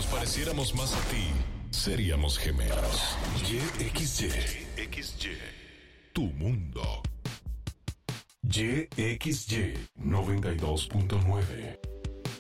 pareciéramos más a ti, seríamos gemelos. YXY. Tu mundo. YXY 92.9.